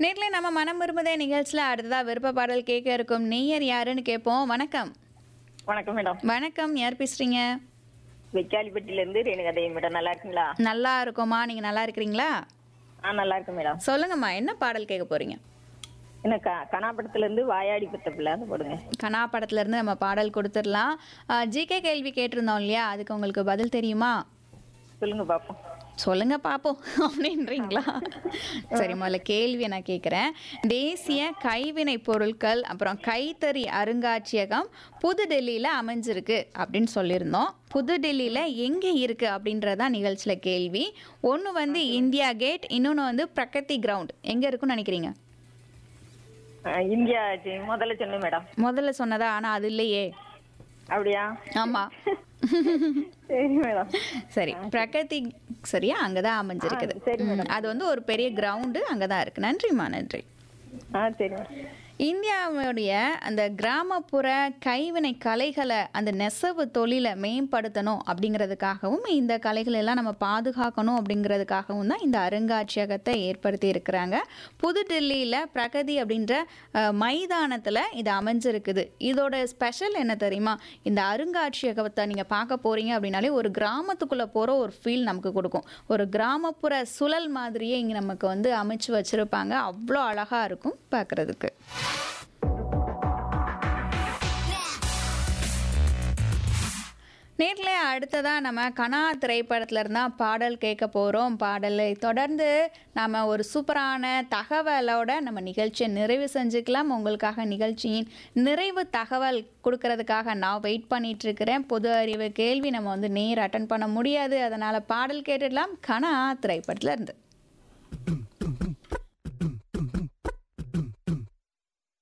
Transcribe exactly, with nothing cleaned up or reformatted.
நேர்ல நம்ம மனம் விரும்புதே நிகழ்ச்சியில் அடுத்ததா விருப்ப பாடல் கேட்க இருக்கும் நேயர் யாருன்னு கேட்போம். வணக்கம். வணக்கம் மேடம். வணக்கம். யார் பேசுறீங்க? வெக்காலிப்பட்டில இருந்து ரேணுகதை மேடம். நல்லா இருக்கீங்களா? நல்லா இருக்கோமா, நீங்க நல்லா இருக்கிறீங்களா? ஆ நல்லா இருக்கு மேடம். சொல்லுங்கம்மா, என்ன பாடல் கேட்க போறீங்க? என்ன க கனாப்படத்துல இருந்து வாயாடி பத்த பிள்ளை போடுங்க. கனா படத்துல இருந்து நம்ம பாடல் கொடுத்துடலாம். ஜிகே கேள்வி கேட்டிருந்தோம் இல்லையா, அதுக்கு உங்களுக்கு பதில் தெரியுமா? சொல்லுங்க பாப்போம். சொல்லுங்க பாப்போம் அப்படின்றீங்களா? சரி, முதல்ல கேள்வியை நான் கேட்குறேன். தேசிய கைவினை பொருட்கள் அப்புறம் கைத்தறி அருங்காட்சியகம் புதுடெல்லியில் அமைஞ்சிருக்கு அப்படின்னு சொல்லியிருந்தோம். புதுடெல்லியில் எங்கே இருக்குது அப்படின்றதான் நிகழ்ச்சியில் கேள்வி. ஒன்று வந்து இந்தியா கேட், இன்னொன்று வந்து பிரகதி கிரவுண்ட். எங்கே இருக்குன்னு நினைக்கிறீங்க? இந்தியா முதல்ல சொன்ன மேடம். முதல்ல சொன்னதா? ஆனால் அது இல்லையே. அப்படியா? ஆமாம். சரி மேடம். சரி, பிரகதி சரியா அங்கதான் அமைஞ்சிருக்குது. அது வந்து ஒரு பெரிய கிரவுண்டு அங்கதான் இருக்கு. நன்றிம்மா, நன்றி. ஆ சரி மேடம். இந்தியாவுடைய அந்த கிராமப்புற கைவினை கலைகளை, அந்த நெசவு தொழிலை மேம்படுத்தணும் அப்படிங்கிறதுக்காகவும் இந்த கலைகளை எல்லாம் நம்ம பாதுகாக்கணும் அப்படிங்கிறதுக்காகவும் தான் இந்த அருங்காட்சியகத்தை ஏற்படுத்தி இருக்கிறாங்க. புதுடெல்லியில் பிரகதி அப்படின்ற மைதானத்தில் இது அமைஞ்சிருக்குது. இதோட ஸ்பெஷல் என்ன தெரியுமா? இந்த அருங்காட்சியகத்தை நீங்கள் பார்க்க போகிறீங்க அப்படின்னாலே ஒரு கிராமத்துக்குள்ளே போகிற ஒரு ஃபீல் நமக்கு கொடுக்கும். ஒரு கிராமப்புற சுழல் மாதிரியே இங்கே நமக்கு வந்து அமைச்சு வச்சுருப்பாங்க. அவ்வளோ அழகாக இருக்கும் பார்க்குறதுக்கு. நேரில் அடுத்ததாக நம்ம கனா திரைப்படத்தில் இருந்தால் பாடல் கேட்க போகிறோம். பாடலை தொடர்ந்து நம்ம ஒரு சூப்பரான தகவலோட நம்ம நிகழ்ச்சியை நிறைவு செஞ்சுக்கலாம். உங்களுக்காக நிகழ்ச்சியின் நிறைவு தகவல் கொடுக்கறதுக்காக நான் வெயிட் பண்ணிட்டு இருக்கிறேன். பொது அறிவு கேள்வி நம்ம வந்து நேர் அட்டன் பண்ண முடியாது, அதனால் பாடல் கேட்டுடலாம் கனா திரைப்படத்தில் இருந்து.